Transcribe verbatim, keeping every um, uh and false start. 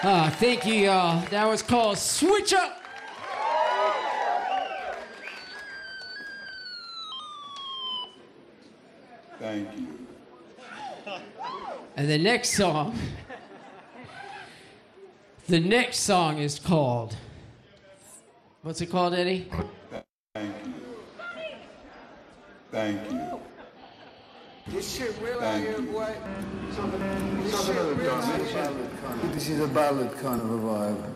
Uh, thank you, y'all. That was called Switch Up. Thank you. And the next song, the next song is called, what's it called, Eddie? Thank you. Thank you. This shit real out here, boy. This is a ballad kind of a vibe.